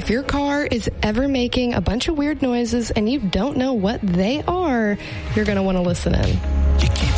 If your car is ever making a bunch of weird noises and you don't know what they are, you're going to want to listen in.